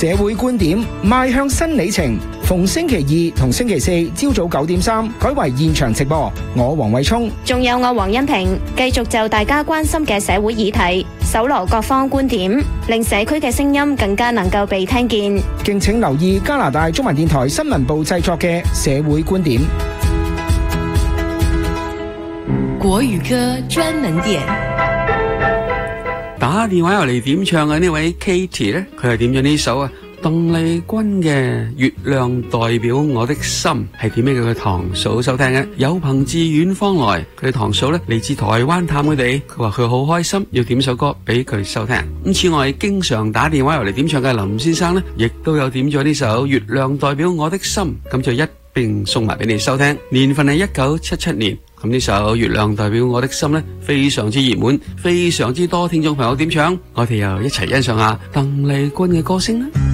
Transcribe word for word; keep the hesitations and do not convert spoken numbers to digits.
社會觀點邁向新里程，逢星期二同星期四朝早九點三改為現場直播。我黃偉聰， 仲有我黃欣平，繼續就大家關心嘅社會議題，搜羅各方觀點，令社區嘅聲音更加能夠被聽見。 敬請留意加拿大中文電台新聞部製作嘅社會觀點。 國語歌專門點。 打電話入嚟點唱嘅呢位 Katie 咧，佢係點咗呢首啊鄧麗君嘅《月亮代表我的心》，係點俾佢嘅堂嫂收聽嘅。有朋自遠方來，佢嘅堂嫂咧嚟自台灣探佢哋，佢話佢好開心，要點首歌俾佢收聽。咁此外，經常打電話入嚟點唱嘅林先生咧，亦都有點咗呢首《月亮代表我的心》，咁就一並送埋俾你收聽。年份係一九七七年。咁呢首《月亮代表我的心》呢，非常之熱門，非常之多聽眾朋友點唱，我哋又一齊欣賞下鄧麗君嘅歌聲啦。